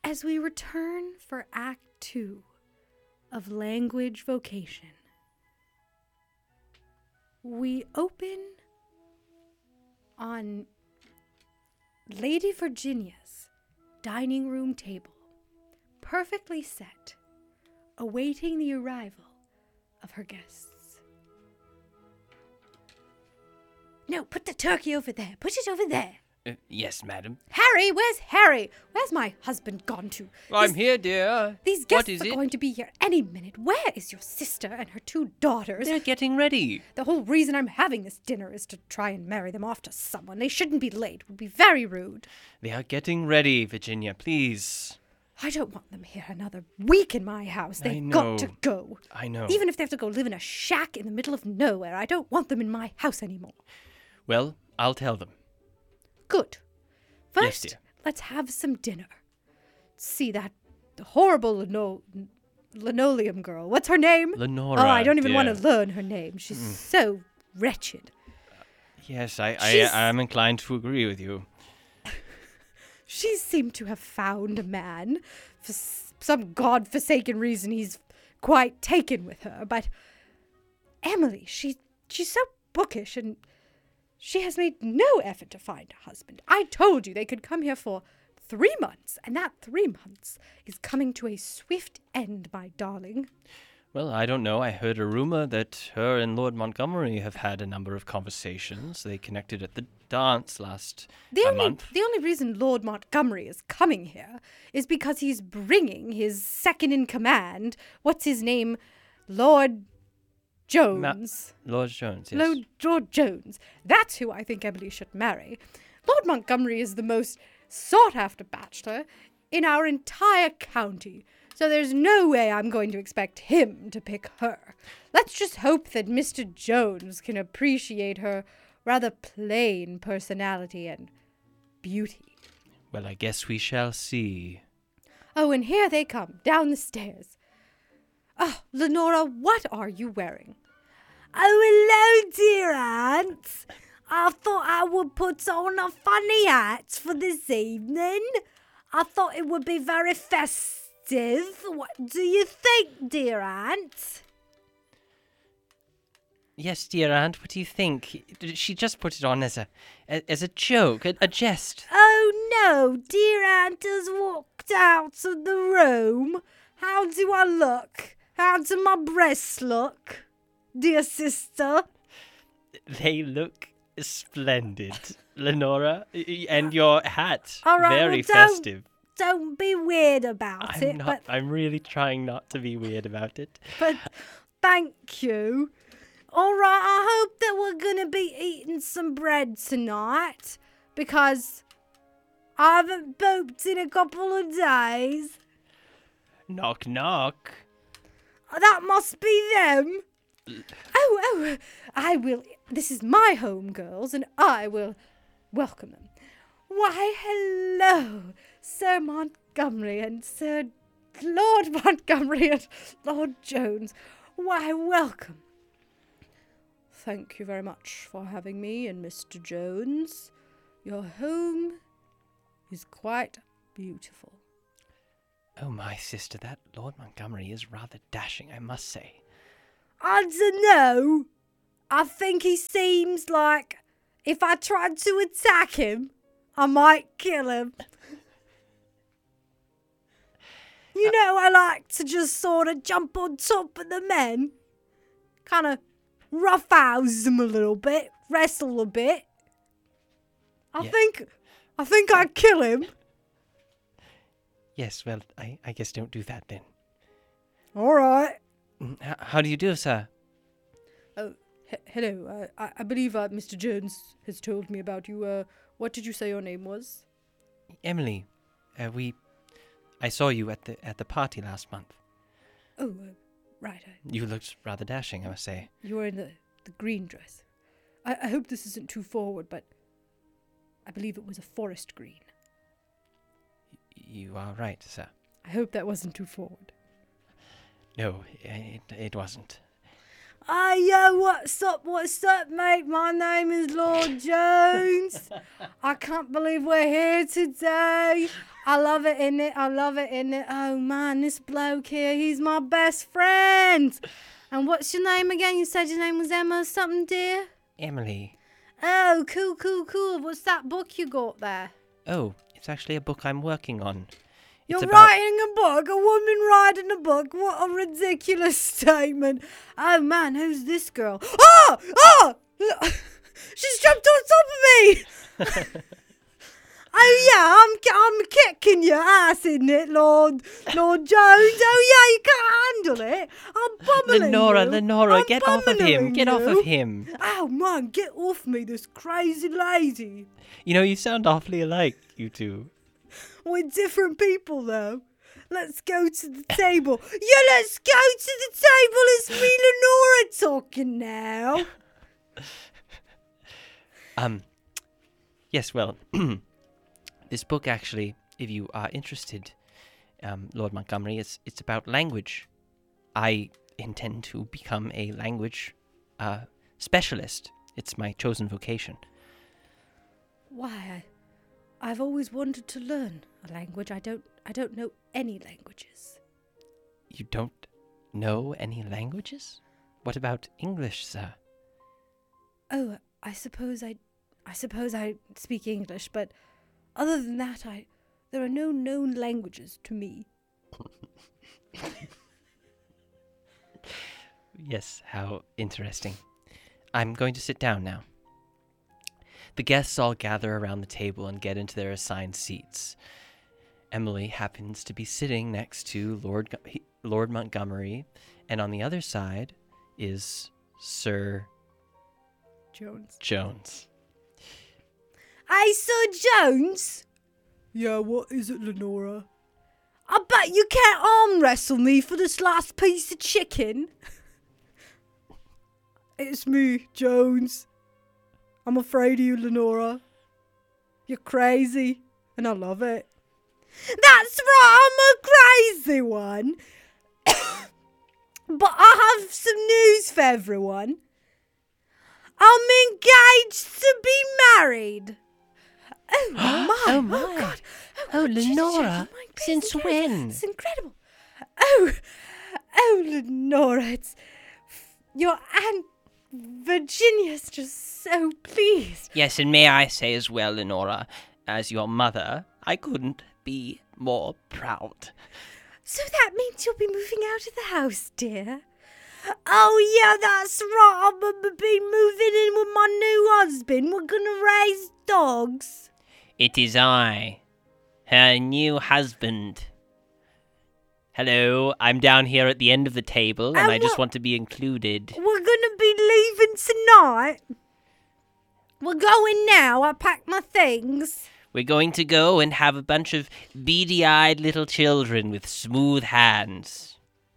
As we return for Act 2 of Language Vocation, we open on Lady Virginia's dining room table, perfectly set, awaiting the arrival of her guests. No, put the turkey over there. Put it over there. Yes, madam. Harry, where's Harry? Where's my husband gone to? I'm here, dear. These guests are going to be here any minute. Where is your sister and her 2 daughters? They're getting ready. The whole reason I'm having this dinner is to try and marry them off to someone. They shouldn't be late. It would be very rude. They are getting ready, Virginia, please. I don't want them here another week in my house. They've got to go. I know. Even if they have to go live in a shack in the middle of nowhere, I don't want them in my house anymore. Well, I'll tell them. Good. First, Yes, dear. let's have some dinner. See that horrible linoleum girl. What's her name? Lenora, Oh, I don't even dear. want to learn her name. She's so wretched. Yes, I She's- am inclined to agree with you. She seemed to have found a man. For some godforsaken reason, he's quite taken with her. But Emily, she's so bookish, and she has made no effort to find a husband. I told you they could come here for 3 months, and that 3 months is coming to a swift end, my darling. Well, I don't know. I heard a rumor that her and Lord Montgomery have had a number of conversations. They connected at the dance last month. The only reason Lord Montgomery is coming here is because he's bringing his second-in-command, what's his name, Lord Jones. Lord Jones, yes. Lord Jones. That's who I think Emily should marry. Lord Montgomery is the most sought-after bachelor in our entire county, so there's no way I'm going to expect him to pick her. Let's just hope that Mr. Jones can appreciate her rather plain personality and beauty. Well, I guess we shall see. Oh, and here they come, down the stairs. Oh, Lenora, what are you wearing? Oh, hello, dear Aunt. I thought I would put on a funny hat for this evening. I thought it would be very festive. What do you think, dear Aunt? Yes, dear aunt, what do you think? She just put it on as a joke, a jest. Oh, no, dear Aunt has walked out of the room. How do I look? How do my breasts look, dear sister? They look splendid, Lenora, and your hat, All right, very well, festive. Don't be weird about it, I'm really trying not to be weird about it. but thank you. All right, I hope that we're going to be eating some bread tonight, because I haven't pooped in a couple of days. Knock, knock. That must be them. Oh, I will. This is my home, girls, and I will welcome them. Why, hello, Sir Montgomery and Sir Lord Montgomery and Lord Jones. Why, welcome. Thank you very much for having me and Mr. Jones. Your home is quite beautiful. Oh, my sister, that Lord Montgomery is rather dashing, I must say. I don't know. I think he seems like if I tried to attack him, I might kill him. You know, I like to just sort of jump on top of the men. Kind of roughhouse them a little bit, wrestle a bit. I think I'd kill him. Yes, well, I guess don't do that then. All right. How do you do, sir? Oh, hello. I believe Mr. Jones has told me about you. What did you say your name was? Emily, I saw you at the party last month. Oh, right. You looked rather dashing, I must say. You were in the green dress. I hope this isn't too forward, but I believe it was a forest green. You are right, sir. I hope that wasn't too forward. No, it wasn't. Yo, what's up, mate? My name is Lord Jones. I can't believe we're here today. I love it, innit? I love it, innit? Oh, man, this bloke here, he's my best friend. And what's your name again? You said your name was Emma or something, dear? Emily. Oh, cool, cool, cool. What's that book you got there? Oh, it's actually a book I'm working on. You're writing a book? A woman writing a book? What a ridiculous statement. Oh, man, who's this girl? Oh! Oh! She's jumped on top of me! Oh, yeah, I'm kicking your ass, isn't it, Lord Jones? Oh, yeah, you can't handle it. I'm pummeling you. Lenora, I'm get off of him. pummeling Get off you. of him. Oh, man, get off me, this crazy lady. You know, you sound awfully alike, you two. We're different people, though. Let's go to the table. Yeah, let's go to the table. It's me, Lenora, talking now. Yes, well, this book actually, if you are interested, Lord Montgomery, it's about language. I intend to become a language specialist. It's my chosen vocation. Why? I've always wanted to learn a language. I don't know any languages. You don't know any languages? What about English, sir? Oh, I suppose I speak English, but other than that, there are no known languages to me. Yes, how interesting. I'm going to sit down now. The guests all gather around the table and get into their assigned seats. Emily happens to be sitting next to Lord Montgomery, and on the other side is Sir Jones. Hey, Sir Jones? Yeah, what is it, Lenora? I bet you can't arm wrestle me for this last piece of chicken. It's me, Jones. I'm afraid of you, Lenora. You're crazy, and I love it. That's right, I'm a crazy one. But I have some news for everyone. I'm engaged to be married. Oh, my. Oh, my. Oh, God. Oh, God, Lenora. my crazy Since cat. when? It's incredible. Oh, Lenora, it's your Aunt Virginia's just so pleased. Yes, and may I say as well, Lenora, as your mother, I couldn't be more proud. So that means you'll be moving out of the house, dear? Oh, yeah, that's right. I'm going to be moving in with my new husband. We're going to raise dogs. It is I, her new husband. Hello, I'm down here at the end of the table, and I just want to be included. We're going to be leaving tonight. We're going now. I packed my things. We're going to go and have a bunch of beady-eyed little children with smooth hands.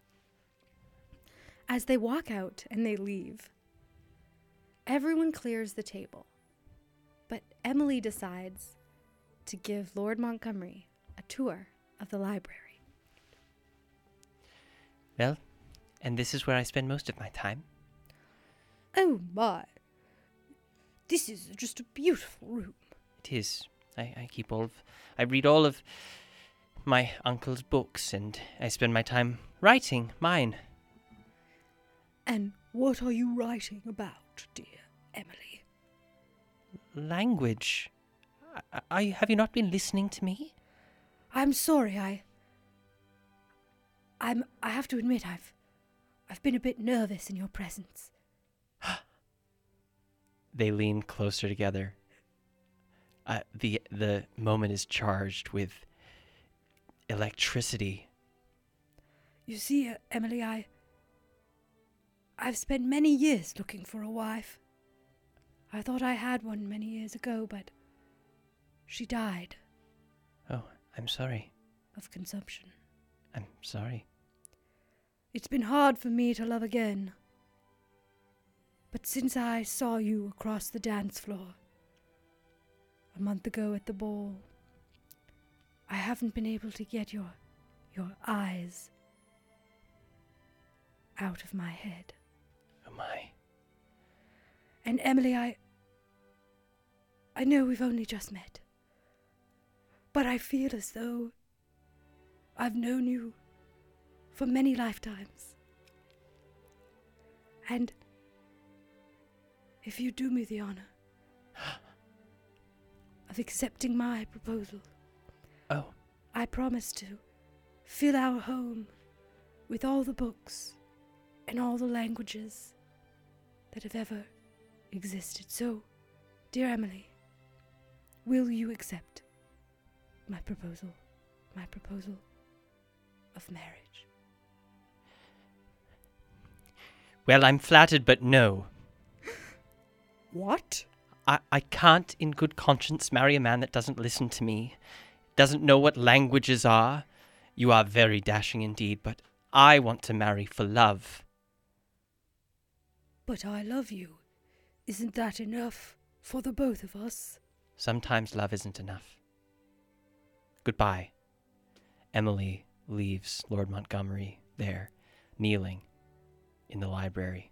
As they walk out and they leave, everyone clears the table. But Emily decides to give Lord Montgomery a tour of the library. Well, and this is where I spend most of my time. Oh my. This is just a beautiful room. It is. I read all of my uncle's books, and I spend my time writing mine. And what are you writing about, dear Emily? Language. Have you not been listening to me? I'm sorry, I have to admit I've been a bit nervous in your presence. They lean closer together. The moment is charged with electricity. You see, Emily, I've spent many years looking for a wife. I thought I had one many years ago, but she died. Oh, I'm sorry. Of consumption. I'm sorry. It's been hard for me to love again. But since I saw you across the dance floor a month ago at the ball, I haven't been able to get your eyes out of my head. Oh my. And Emily, I know we've only just met, But I feel as though I've known you for many lifetimes. And if you do me the honor of accepting my proposal, Oh, I promise to fill our home with all the books and all the languages that have ever existed. So, dear Emily, will you accept my proposal of marriage? well, I'm flattered, but no. What? I can't in good conscience marry a man that doesn't listen to me, doesn't know what languages are. You are very dashing indeed, but I want to marry for love. But I love you. Isn't that enough for the both of us? Sometimes love isn't enough. Goodbye. Emily leaves Lord Montgomery there, kneeling in the library.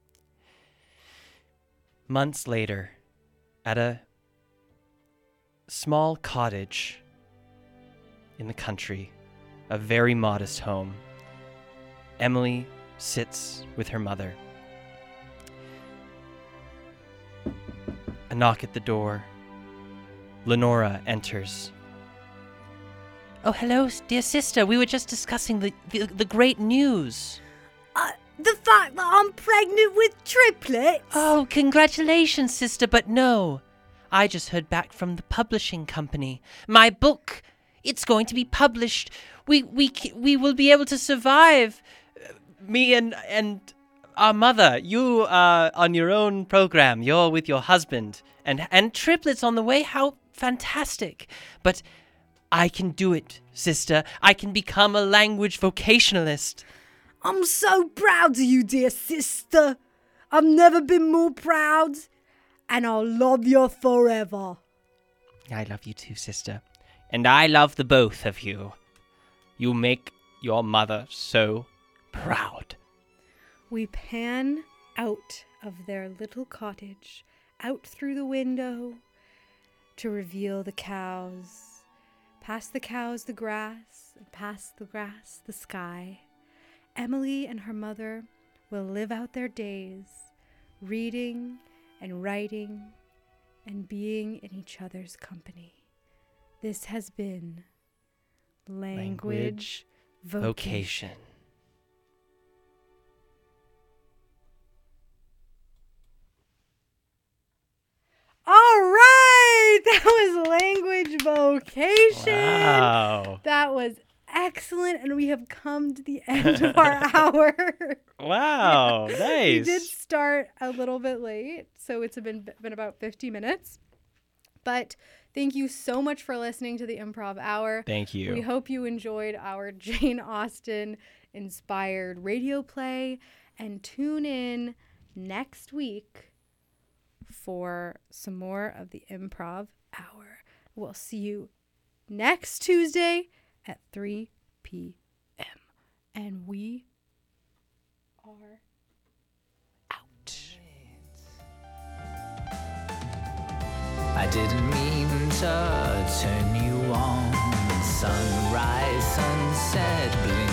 Months later, at a small cottage in the country, a very modest home, Emily sits with her mother. A knock at the door. Lenora enters. Oh, hello, dear sister. We were just discussing the great news. The fact that I'm pregnant with triplets? Oh, congratulations, sister, but no. I just heard back from the publishing company. My book, it's going to be published. We will be able to survive. Me and our mother. You are on your own program. You're with your husband. And triplets on the way. How fantastic. But I can do it, sister. I can become a language vocationalist. I'm so proud of you, dear sister. I've never been more proud, and I'll love you forever. I love you too, sister. And I love the both of you. You make your mother so proud. We pan out of their little cottage, out through the window, to reveal the cows. Past the cows, the grass, and past the grass, the sky. Emily and her mother will live out their days, reading and writing and being in each other's company. This has been Language Vocation. All right, that was Language Vocation. Wow. That was excellent, and we have come to the end of our hour. Wow, nice. We did start a little bit late, so it's been about 50 minutes. But thank you so much for listening to the Improv Hour. Thank you. We hope you enjoyed our Jane Austen inspired radio play, and tune in next week for some more of the Improv Hour. We'll see you next Tuesday at 3 p.m. And we are out. I didn't mean to turn you on. Sunrise, sunset, blue